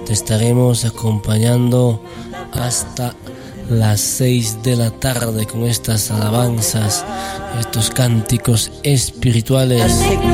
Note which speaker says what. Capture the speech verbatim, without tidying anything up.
Speaker 1: Te estaremos acompañando hasta las seis de la tarde con estas alabanzas, estos cánticos espirituales.